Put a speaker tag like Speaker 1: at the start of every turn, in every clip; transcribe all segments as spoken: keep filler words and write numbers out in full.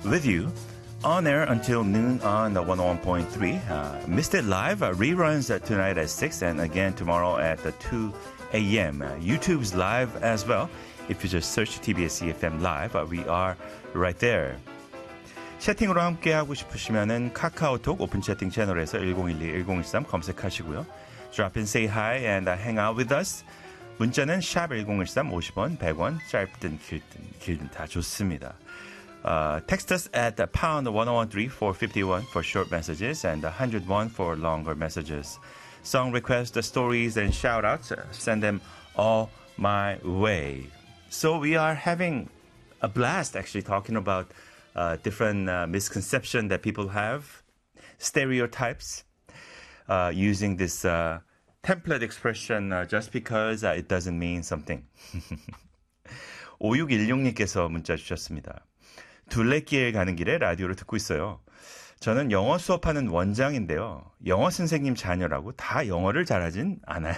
Speaker 1: with you on air until noon on the one oh one point three. Uh, missed it live. Uh, reruns uh, tonight at six and again tomorrow at uh, two a.m. Uh, YouTube's live as well. If you just search 티비에스 이에프엠 Live, uh, we are right there. 채팅으로 함께하고 싶으시면은 카카오톡 오픈 채팅 채널에서 일공일이 일공일삼 검색하시고요. Drop in, say hi, and uh, hang out with us. 문자는 샵 일공일삼 오십 원, 백 원, 짧든 길든, 길든 다 좋습니다. Uh, text us at the pound one oh one three four fifty-one for short messages and one hundred one for longer messages. Song requests, the stories, and shout-outs, uh, send them all my way. So we are having a blast actually talking about uh, different uh, misconceptions that people have, stereotypes, uh, using this uh, template expression uh, just because uh, it doesn't mean something. 오육일육님께서 문자 주셨습니다. 둘레길 가는 길에 라디오를 듣고 있어요. 저는 영어 수업하는 원장인데요. 영어 선생님 자녀라고 다 영어를 잘하진 않아요.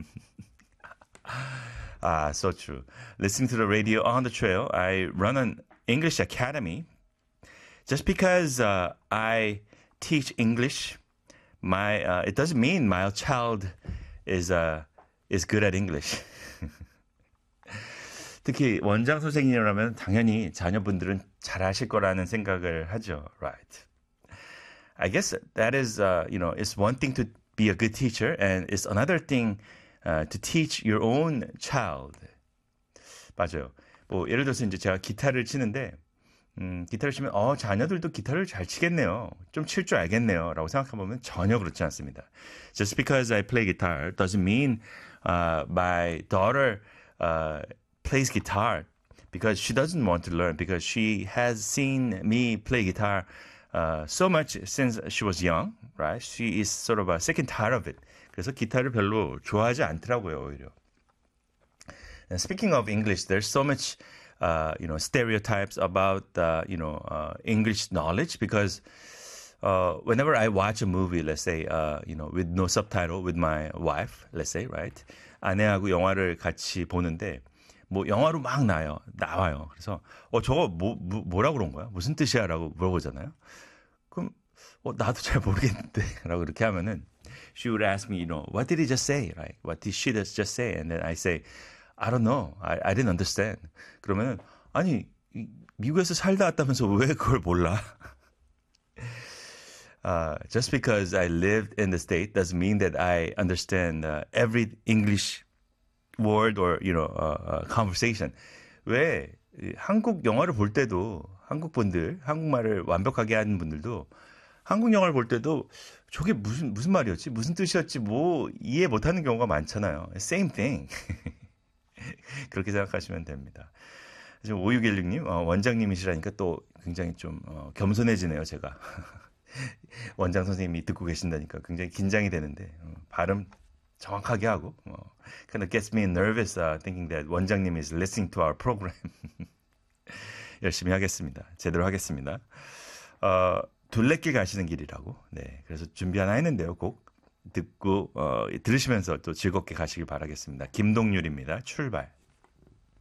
Speaker 1: Ah, so true. Listening to the radio on the trail, I run an English academy. Just because uh, I teach English, my uh, it doesn't mean my child is uh, is good at English. 특히 원장 선생님이라면 당연히 자녀분들은 잘하실 거라는 생각을 하죠, right? I guess that is, uh, you know, it's one thing to be a good teacher, and it's another thing uh, to teach your own child. 맞아요. 뭐 예를 들어서 이제 제가 기타를 치는데, 음, 기타를 치면 어 자녀들도 기타를 잘 치겠네요, 좀 칠 줄 알겠네요라고 생각해보면 전혀 그렇지 않습니다. Just because I play guitar doesn't mean uh, my daughter uh, plays guitar because she doesn't want to learn, because she has seen me play guitar uh, so much since she was young, right? She is sort of uh, sick and tired of it. 그래서 기타를 별로 좋아하지 않더라고요, 오히려. And speaking of English, there's so much, uh, you know, stereotypes about, uh, you know, uh, English knowledge, because uh, whenever I watch a movie, let's say, uh, you know, with no subtitle, with my wife, let's say, right? 아내하고 영화를 같이 보는데, 뭐 영화로 막 나요. 나와요. 그래서 어 저거 뭐, 뭐 뭐라 그런 거야? 무슨 뜻이야라고 물어보잖아요. 그럼 어 나도 잘 모르겠는데라고 이렇게 하면은 she would ask me, you know, what did he just say? Right? What did she just say? And then I say, I don't know. I, I didn't understand. 그러면은 아니 미국에서 살다 왔다면서 왜 그걸 몰라? uh, just because I lived in the state doesn't mean that I understand uh, every English word or, you know, uh, uh, conversation. 왜 한국 영화를 볼 때도 한국 분들, 한국말을 완벽하게 하는 분들도 한국 영화를 볼 때도 저게 무슨 무슨 말이었지? 무슨 뜻이었지? 뭐 이해 못하는 경우가 많잖아요. Same thing. 그렇게 생각하시면 됩니다. 지금 오육일육님 어, 원장님이시라니까 또 굉장히 좀 어, 겸손해지네요, 제가. 원장 선생님이 듣고 계신다니까 굉장히 긴장이 되는데 어, 발음 정확하게 하고 어, kind of gets me nervous uh, thinking that 원장님 is listening to our program. 열심히 하겠습니다. 제대로 하겠습니다. 어, 둘레길 가시는 길이라고. 네, 그래서 준비 하나 했는데요. 곡 듣고 어, 들으시면서 또 즐겁게 가시길 바라겠습니다. 김동률입니다. 출발.